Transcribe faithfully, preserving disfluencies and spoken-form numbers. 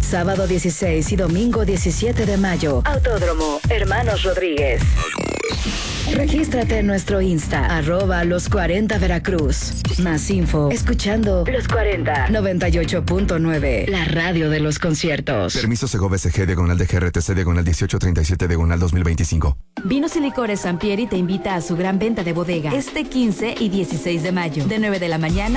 Sábado dieciséis y domingo diecisiete de mayo. Autódromo Hermanos Rodríguez. Regístrate en nuestro Insta, arroba los cuarenta Veracruz. Más info, escuchando Los cuarenta, noventa y ocho punto nueve, la radio de los conciertos. Permiso Segov S G, diagonal de G R T C, diagonal dieciocho treinta y siete, diagonal dos mil veinticinco. Vinos y Licores Sampieri te invita a su gran venta de bodega este quince y dieciséis de mayo, de nueve de la mañana